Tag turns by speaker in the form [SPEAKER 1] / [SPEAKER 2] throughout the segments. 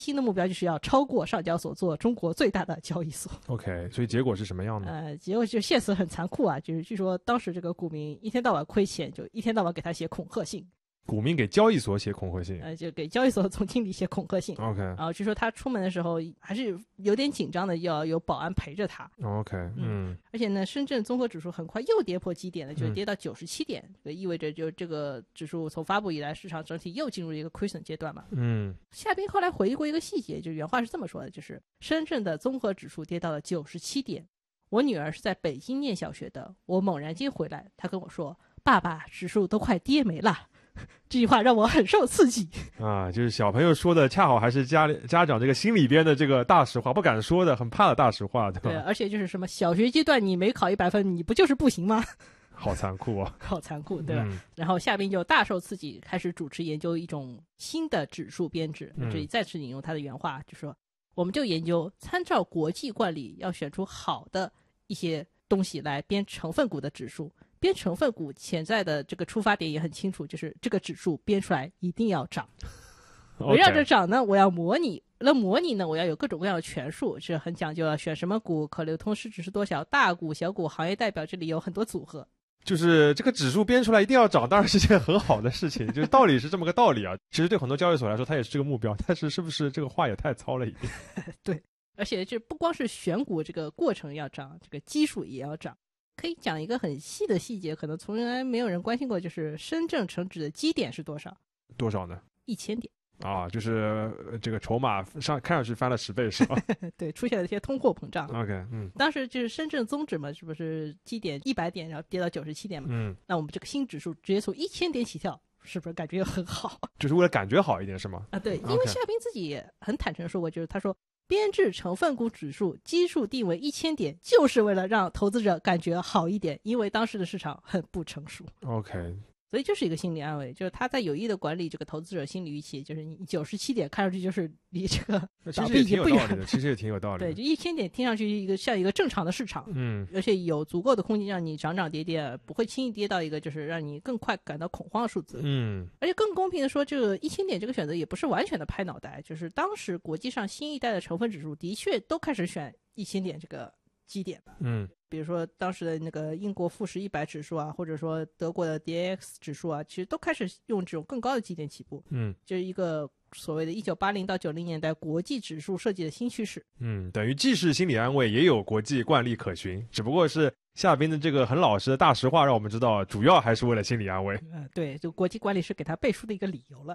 [SPEAKER 1] 新的目标就是要超过上交所，做中国最大的交易所。
[SPEAKER 2] OK， 所以结果是什么样的？
[SPEAKER 1] 结果就现实很残酷啊，就是据说当时这个股民一天到晚亏钱，就一天到晚给他写恐吓信。
[SPEAKER 2] 股民给交易所写恐吓信？
[SPEAKER 1] 就给交易所总经理写恐吓信。
[SPEAKER 2] OK，
[SPEAKER 1] 然后据说他出门的时候还是有点紧张的，要有保安陪着他。
[SPEAKER 2] OK，
[SPEAKER 1] 而且呢，深圳综合指数很快又跌破基点了，就跌到97点，这个意味着就这个指数从发布以来，市场整体又进入一个亏损阶段嘛。夏斌后来回忆过一个细节，就原话是这么说的，就是深圳的综合指数跌到了97点，我女儿是在北京念小学的，我猛然间回来，她跟我说，爸爸，指数都快跌没了。这句话让我很受刺激
[SPEAKER 2] 啊，就是小朋友说的恰好还是家长这个心里边的这个大实话，不敢说的很怕的大实话，对吧？
[SPEAKER 1] 对，而且就是什么小学阶段你没考100分，你不就是不行吗？
[SPEAKER 2] 好残酷啊，
[SPEAKER 1] 好残酷，对吧？然后夏斌就大受刺激，开始主持研究一种新的指数编制。这里再次引用他的原话，就说我们就研究参照国际惯例，要选出好的一些东西来编成分股的指数。编成分股潜在的这个出发点也很清楚，就是这个指数编出来一定要涨。围绕着涨呢，我要模拟。那模拟呢，我要有各种各样的权数，是很讲究了。选什么股，可流通市值是多少，大股、小股、行业代表，这里有很多组合。
[SPEAKER 2] 就是这个指数编出来一定要涨，当然是件很好的事情，就是道理是这么个道理啊。其实对很多交易所来说，它也是这个目标，但是是不是这个话也太糙了一点？
[SPEAKER 1] 对，而且这不光是选股这个过程要涨，这个基数也要涨。可以讲一个很细的细节，可能从来没有人关心过，就是深圳成指的基点是多少？
[SPEAKER 2] 多少呢
[SPEAKER 1] ？1000点
[SPEAKER 2] 啊，就是这个筹码看上去翻了10倍是吧？
[SPEAKER 1] 对，出现了一些通货膨胀。
[SPEAKER 2] OK，
[SPEAKER 1] 当时就是深圳综指嘛，是不是基点100点，然后跌到97点嘛？那我们这个新指数直接从1000点起跳，是不是感觉很好？
[SPEAKER 2] 就是为了感觉好一点是吗？
[SPEAKER 1] 啊，对，因为夏斌自己也很坦诚说过，就是他说。编制成分股指数基数定为1000点，就是为了让投资者感觉好一点，因为当时的市场很不成熟。
[SPEAKER 2] OK，
[SPEAKER 1] 所以就是一个心理安慰，就是他在有意的管理这个投资者心理预期，就是你97点看上去就是离这个倒闭已经不远了，
[SPEAKER 2] 其实也挺有道理的。
[SPEAKER 1] 对，就1000点听上去像一个正常的市场，而且有足够的空间让你涨涨跌跌，不会轻易跌到一个就是让你更快感到恐慌的数字。而且更公平的说，这个1000点这个选择也不是完全的拍脑袋，就是当时国际上新一代的成分指数的确都开始选1000点这个基点吧。比如说当时的那个英国富时100指数啊，或者说德国的 DAX 指数啊，其实都开始用这种更高的基点起步。就是一个所谓的1980到90年代国际指数设计的新趋势。
[SPEAKER 2] 等于既是心理安慰，也有国际惯例可循，只不过是夏斌的这个很老实的大实话让我们知道，主要还是为了心理安慰。
[SPEAKER 1] 对，就国际惯例是给他背书的一个理由了。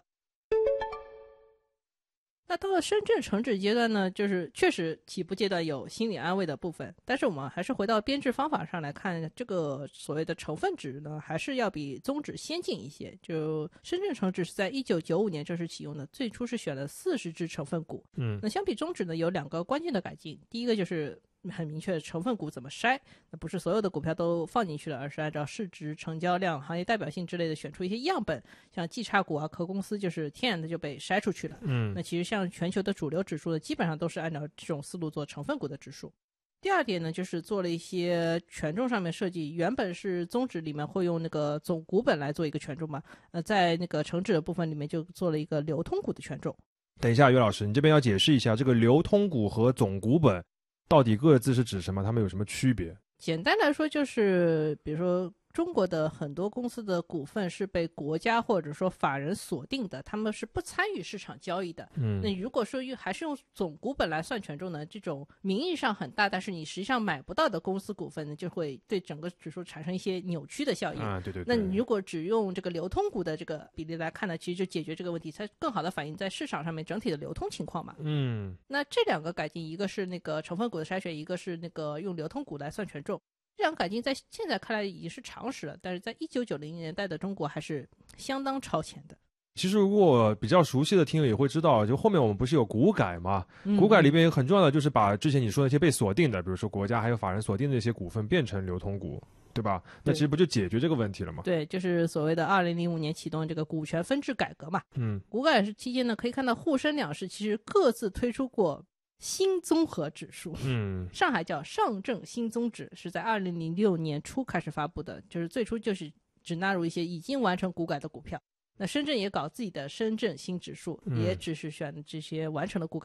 [SPEAKER 1] 那到了深圳成指阶段呢，就是确实起步阶段有心理安慰的部分，但是我们还是回到编制方法上来看，这个所谓的成分指呢，还是要比综指先进一些。就深圳成指是在1995年正式启用的，最初是选了40只成分股。那相比综指呢，有2个关键的改进，第一个就是很明确的成分股怎么筛，那不是所有的股票都放进去了，而是按照市值、成交量、行业代表性之类的选出一些样本，像绩差股啊、壳公司就是天然的就被筛出去了。那其实像全球的主流指数呢，基本上都是按照这种思路做成分股的指数。第二点呢，就是做了一些权重上面设计，原本是综指里面会用那个总股本来做一个权重嘛，在那个成指的部分里面就做了一个流通股的权重。
[SPEAKER 2] 等一下，岳老师，你这边要解释一下这个流通股和总股本到底各自是指什么？它们有什么区别？
[SPEAKER 1] 简单来说就是比如说中国的很多公司的股份是被国家或者说法人锁定的，他们是不参与市场交易的。那如果说还是用总股本来算权重呢，这种名义上很大但是你实际上买不到的公司股份呢，就会对整个指数产生一些扭曲的效应。
[SPEAKER 2] 对。
[SPEAKER 1] 那你如果只用这个流通股的这个比例来看呢，其实就解决这个问题，才更好的反映在市场上面整体的流通情况嘛。那这2个改进，一个是那个成分股的筛选，一个是那个用流通股来算权重。这2个改进在现在看来已经是常识了，但是在1990年代的中国还是相当超前的。
[SPEAKER 2] 其实如果比较熟悉的听友也会知道，就后面我们不是有股改嘛，股改里面很重要的就是把之前你说那些被锁定的，比如说国家还有法人锁定的那些股份变成流通股，对吧？那其实不就解决这个问题了吗？
[SPEAKER 1] 对，就是所谓的2005年启动这个股权分置改革嘛。股改期间呢，可以看到沪深两市其实各自推出过新综合指数。上海叫上证新综指，是在2006年初开始发布的，就是最初就是只纳入一些已经完成股改的股票。 那深圳也搞自己的深圳新指数，
[SPEAKER 2] 嗯
[SPEAKER 1] 也只是选这些完成了股改